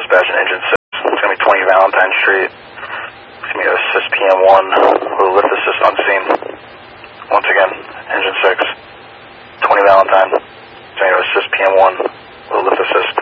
dispatch and engine 6. It's going to be 20 Valentine Street. It's going to be assist PM1 with a lift assist on scene. Once again, engine 6, 20 Valentine. It's going to assist PM1 with a lift assist.